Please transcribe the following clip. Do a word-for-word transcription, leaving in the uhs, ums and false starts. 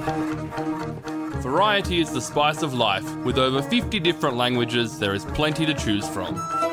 Variety is the spice of life. With over fifty different languages, there is plenty to choose from.